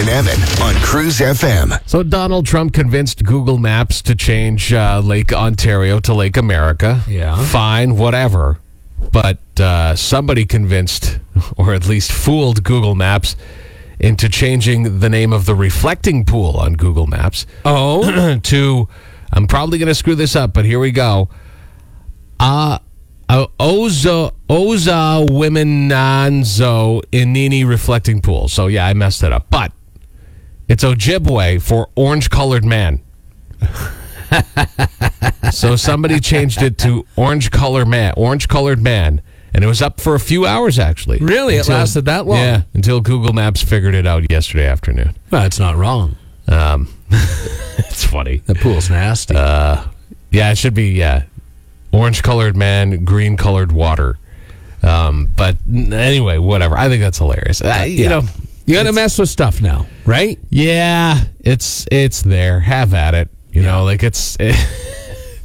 and Evan on Cruise FM. So Donald Trump convinced Google Maps to change Lake Ontario to Lake America. Yeah. Fine, whatever. But somebody convinced, or at least fooled Google Maps into changing the name of the reflecting pool on Google Maps. Oh. To, I'm probably going to screw this up, but here we go. Oza Wimenanzo Inini reflecting pool. So yeah, I messed it up. But it's Ojibwe for orange-colored man. So somebody changed it to orange-colored man, and it was up for a few hours, actually. Really? It lasted that long? Yeah, until Google Maps figured it out yesterday afternoon. Well, that's not wrong. It's funny. The pool's nasty. Yeah, it should be, orange-colored man, green-colored water. But anyway, whatever. I think that's hilarious. You know, you got to mess with stuff now, right? Yeah, it's there. Have at it. You know, like it's